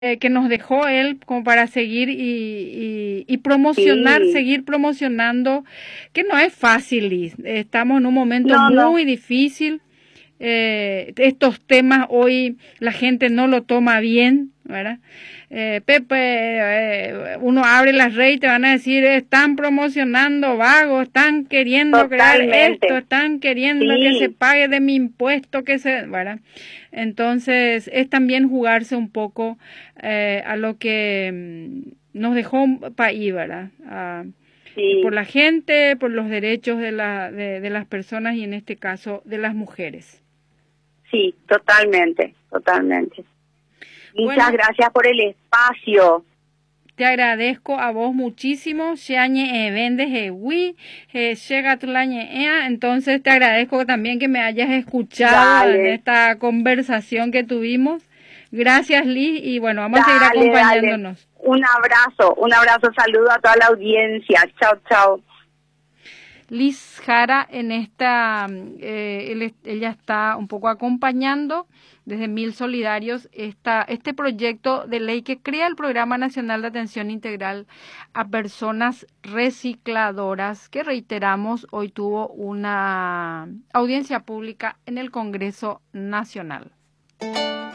que nos dejó él como para seguir y promocionar, Sí, seguir promocionando, que no es fácil, Liz. Estamos en un momento no, no, muy difícil. Estos temas hoy la gente no lo toma bien, ¿verdad? Pepe, uno abre las redes y te van a decir, están promocionando vagos, están queriendo crear esto, totalmente. están queriendo que se Sí, pague de mi impuesto, ¿verdad? Entonces es también jugarse un poco a lo que nos dejó un país, ¿verdad? Por sí, la gente, por los derechos de las personas y en este caso de las mujeres. sí, totalmente, totalmente. Muchas Bueno, gracias por el espacio. te agradezco a vos muchísimo. Entonces te agradezco también que me hayas escuchado en Dale, esta conversación que tuvimos. Gracias, Liz, y bueno, vamos a seguir dale, dale. acompañándonos. Un abrazo, saludo a toda la audiencia. Chao, chao. Liz Jara en ella está un poco acompañando desde Mil Solidarios este proyecto de ley que crea el Programa Nacional de Atención Integral a Personas Recicladoras, que reiteramos, hoy tuvo una audiencia pública en el Congreso Nacional.